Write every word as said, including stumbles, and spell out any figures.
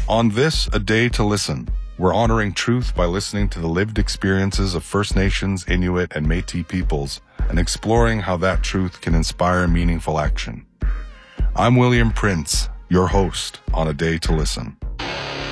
On this, A Day to Listen, we're honoring truth by listening to the lived experiences of First Nations, Inuit, and Métis peoples and exploring how that truth can inspire meaningful action. I'm William Prince, your host on A Day to Listen.